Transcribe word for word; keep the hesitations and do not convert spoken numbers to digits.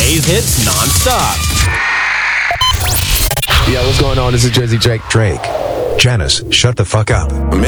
today's hits nonstop. Yeah, what's going on? This is Jersey Drake. Drake. Janice, shut the fuck up.